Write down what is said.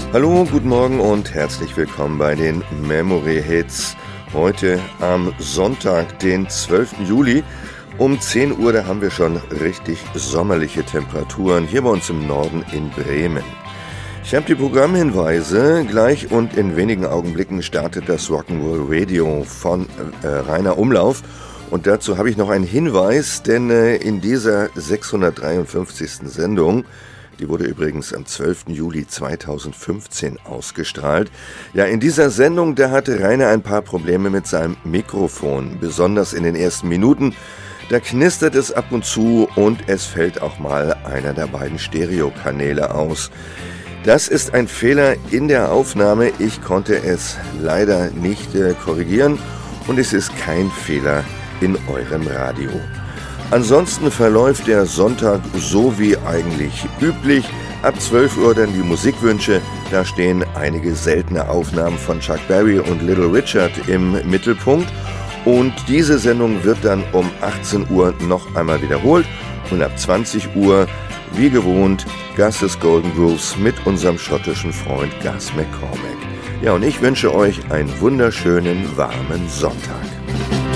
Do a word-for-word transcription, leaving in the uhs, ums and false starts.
Hallo, guten Morgen und herzlich willkommen bei den Memory Hits. Heute am Sonntag, den zwölften Juli. Um zehn Uhr, da haben wir schon richtig sommerliche Temperaturen hier bei uns im Norden in Bremen. Ich habe die Programmhinweise gleich und in wenigen Augenblicken startet das Rock'n'Roll Radio von äh, Rainer Umlauf. Und dazu habe ich noch einen Hinweis, denn äh, in dieser sechshundertdreiundfünfzigsten Sendung, die wurde übrigens am zwölften Juli zweitausendfünfzehn ausgestrahlt. Ja, in dieser Sendung, da hatte Rainer ein paar Probleme mit seinem Mikrofon, besonders in den ersten Minuten. Da knistert es ab und zu und es fällt auch mal einer der beiden Stereokanäle aus. Das ist ein Fehler in der Aufnahme. Ich konnte es leider nicht äh, korrigieren und es ist kein Fehler in eurem Radio. Ansonsten verläuft der Sonntag so wie eigentlich üblich. Ab zwölf Uhr dann die Musikwünsche. Da stehen einige seltene Aufnahmen von Chuck Berry und Little Richard im Mittelpunkt. Und diese Sendung wird dann um achtzehn Uhr noch einmal wiederholt. Und ab zwanzig Uhr, wie gewohnt, Gus's Golden Grooves mit unserem schottischen Freund Gus McCormack. Ja, und ich wünsche euch einen wunderschönen, warmen Sonntag.